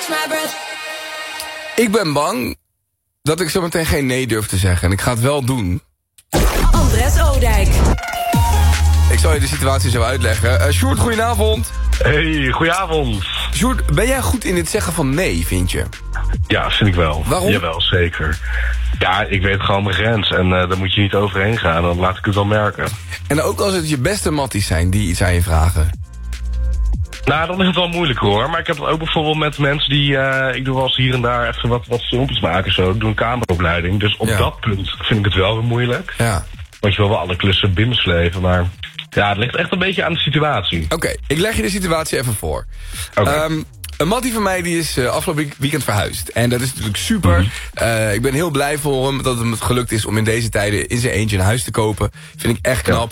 Ik ben bang dat ik zo meteen geen nee durf te zeggen. En ik ga het wel doen. Andres Oudijk. Ik zal je de situatie zo uitleggen. Sjoerd, goedenavond. Hey, goedenavond. Sjoerd, ben jij goed in het zeggen van nee, vind je? Ja, vind ik wel. Waarom? Jawel, zeker. Ja, ik weet gewoon mijn grens en daar moet je niet overheen gaan. Dan laat ik het wel merken. En ook als het je beste matties zijn die iets aan je vragen. Nou, dan is het wel moeilijk hoor. Maar ik heb het ook bijvoorbeeld met mensen die... ik doe wel eens hier en daar even wat filmpjes maken zo. Ik doe een cameraopleiding. Dus op dat punt vind ik het wel weer moeilijk. Ja. Want je wil wel alle klussen binnensleven, maar... Ja, het ligt echt een beetje aan de situatie. Oké, ik leg je de situatie even voor. Okay. Een mattie van mij die is afgelopen weekend verhuisd. En dat is natuurlijk super. Ik ben heel blij voor hem dat het hem gelukt is om in deze tijden in zijn eentje een huis te kopen. Vind ik echt knap.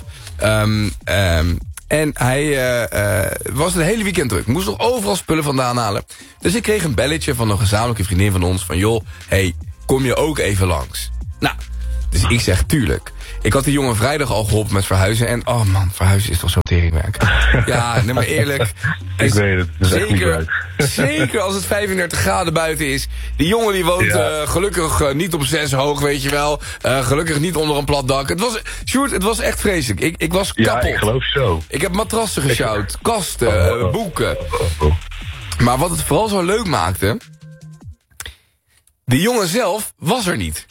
En hij was het hele weekend druk. Moest nog overal spullen vandaan halen. Dus ik kreeg een belletje van een gezamenlijke vriendin van ons. Van joh, hey, kom je ook even langs? Nou, dus ik zeg tuurlijk. Ik had die jongen vrijdag al geholpen met verhuizen. En oh man, verhuizen is toch zo'n teringwerk. Ja, nee, maar eerlijk. Ik weet het. Het is echt niet leuk. Zeker als het 35 graden buiten is. Die jongen die woont gelukkig niet op 6 hoog, weet je wel. Gelukkig niet onder een plat dak. Sjoerd, het was echt vreselijk. Ik was kapot. Ja, ik geloof zo. Ik heb matrassen gesjouwd, kasten, boeken. Maar wat het vooral zo leuk maakte... Die jongen zelf was er niet.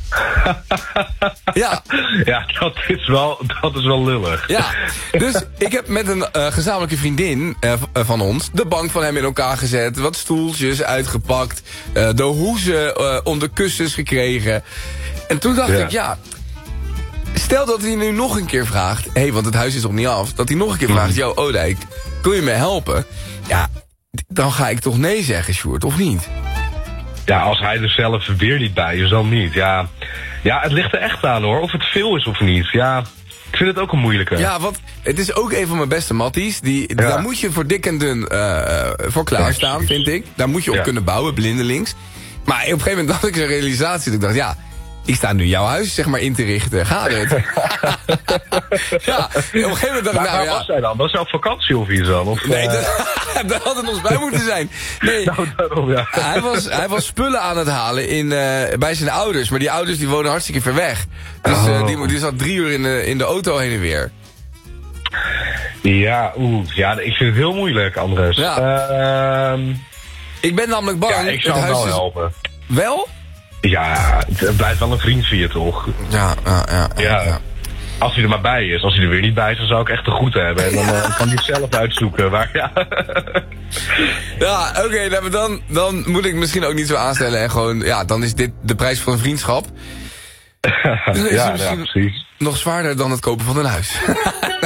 Ja. Ja, dat is wel lullig. Ja, dus ik heb met een gezamenlijke vriendin van ons... de bank van hem in elkaar gezet, wat stoeltjes uitgepakt... de hoezen onder kussens gekregen. En toen dacht ik, stel dat hij nu nog een keer vraagt... want het huis is nog niet af... dat hij nog een keer vraagt, yo Oudijk, kun je me helpen? Ja, dan ga ik toch nee zeggen, Sjoerd, of niet? Ja, als hij er zelf weer niet bij is, dan niet. Ja, het ligt er echt aan hoor, of het veel is of niet. Ja, ik vind het ook een moeilijke. Ja, want het is ook een van mijn beste matties. Daar moet je voor dik en dun voor klaarstaan, vind ik. Daar moet je op kunnen bouwen, blindelings. Maar op een gegeven moment had ik een realisatie. Dat ik dacht, ik sta nu jouw huis zeg maar in te richten. Gaat het? Ja, op een gegeven moment dacht ik, waar was hij dan? Was hij op vakantie of iets dan? Of, nee, daar had het ons bij moeten zijn. Nee, daarom, hij was spullen aan het halen bij zijn ouders. Maar die ouders die wonen hartstikke ver weg. Dus die zat 3 uur in de auto heen en weer. Ja, ik vind het heel moeilijk, Andres. Ja. Ik ben namelijk bang. Ja, ik zou hem wel helpen. Wel? Ja, het blijft wel een vriend van je, toch? Ja. Als hij er maar bij is. Als hij er weer niet bij is, dan zou ik echt de groeten hebben. En dan kan hij het zelf uitzoeken. Maar ja, oké, dan moet ik misschien ook niet zo aanstellen. En gewoon, dan is dit de prijs van een vriendschap. Ja, precies. Nog zwaarder dan het kopen van een huis.